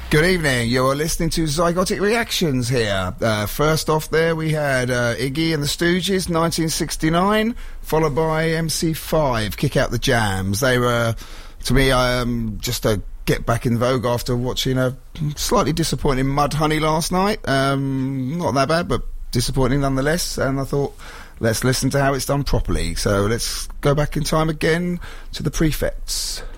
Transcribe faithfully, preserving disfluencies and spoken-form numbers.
Good evening, you're listening to Zygotic Reactions here. Uh, first off there we had uh, Iggy and the Stooges, nineteen sixty-nine, followed by M C five, Kick Out the Jams. They were, to me, um, just a get back in vogue after watching a slightly disappointing Mudhoney last night. Um, not that bad, but disappointing nonetheless, and I thought, let's listen to how it's done properly. So let's go back in time again to the Prefects.